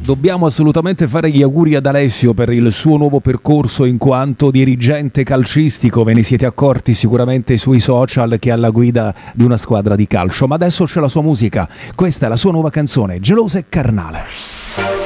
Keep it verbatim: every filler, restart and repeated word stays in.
Dobbiamo assolutamente fare gli auguri ad Alessio per il suo nuovo percorso in quanto dirigente calcistico. Ve ne siete accorti sicuramente sui social che è alla guida di una squadra di calcio. Ma adesso c'è la sua musica. Questa è la sua nuova canzone, Gelosa e Carnale.